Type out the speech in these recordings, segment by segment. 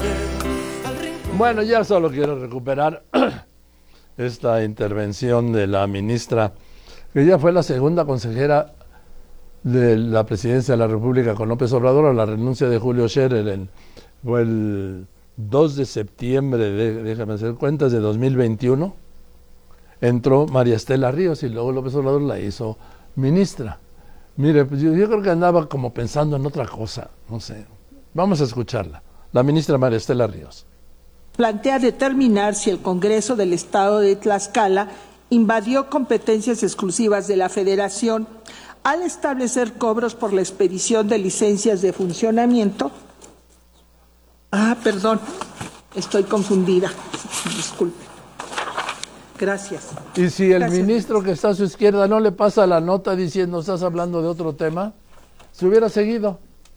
Bueno, ya solo quiero recuperar esta intervención de la ministra, que ya fue la segunda consejera de la presidencia de la República con López Obrador a la renuncia de Julio Scherer. Fue el 2 de septiembre, déjame hacer cuentas, de 2021. Entró María Estela Ríos y luego López Obrador la hizo ministra. Mire, pues yo creo que andaba como pensando en otra cosa, no sé. Vamos a escucharla. La ministra María Estela Ríos. Plantea determinar si el Congreso del Estado de Tlaxcala invadió competencias exclusivas de la Federación al establecer cobros por la expedición de licencias de funcionamiento. Perdón, estoy confundida. Disculpe. Gracias. Y si el ministro que está a su izquierda no le pasa la nota diciendo estás hablando de otro tema, se hubiera seguido.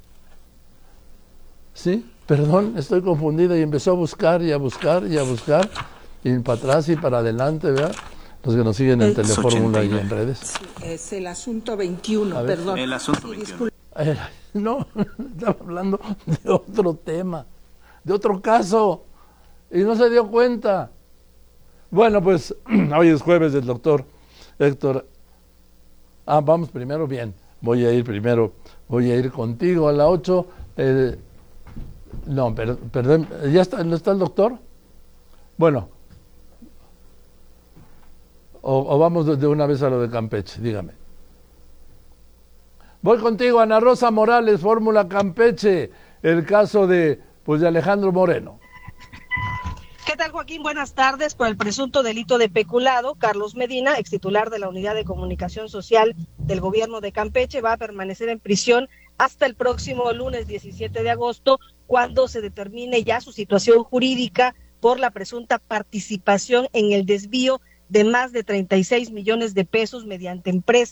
¿Sí? Perdón, estoy confundida, y empezó a buscar y a buscar y a buscar, y para atrás y para adelante, ¿verdad? Los que nos siguen en Telefórmula y en redes. Sí, es el asunto 21, perdón. El asunto 21. No, estaba hablando de otro tema, de otro caso, y no se dio cuenta. Bueno, pues hoy es jueves del doctor Héctor. Vamos primero, bien, voy a ir contigo a la 8. No, perdón, ¿ya está, no está el doctor? Bueno, o vamos de una vez a lo de Campeche, dígame. Voy contigo, Ana Rosa Morales, Fórmula Campeche, el caso de Alejandro Moreno. ¿Qué tal, Joaquín? Buenas tardes. Por el presunto delito de peculado, Carlos Medina, extitular de la Unidad de Comunicación Social del Gobierno de Campeche, va a permanecer en prisión hasta el próximo lunes 17 de agosto, cuando se determine ya su situación jurídica por la presunta participación en el desvío de más de 36 millones de pesos mediante empresas